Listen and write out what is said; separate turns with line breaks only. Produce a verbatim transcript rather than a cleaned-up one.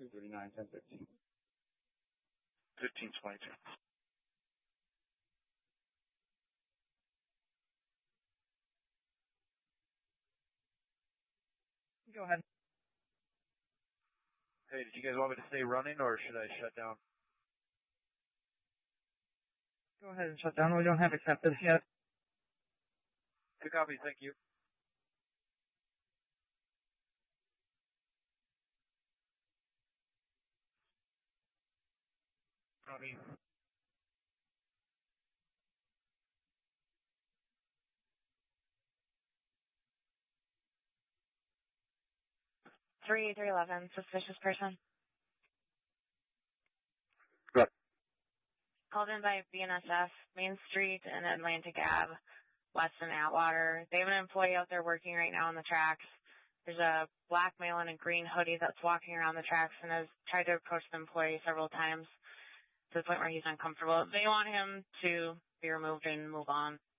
two thirty-nine, ten fifteen.
fifteen twenty-two.
Go ahead.
Hey, did you guys want me to stay running or should I shut down?
Go ahead and shut down. We don't have acceptance yet.
Good copy, thank you. Copy.
three three eleven, suspicious person.
Good.
Called in by B N S F, Main Street and Atlantic Ave, Weston Atwater. They have an employee out there working right now on the tracks. There's a black male in a green hoodie that's walking around the tracks and has tried to approach the employee several times to the point where he's uncomfortable. They want him to be removed and move on.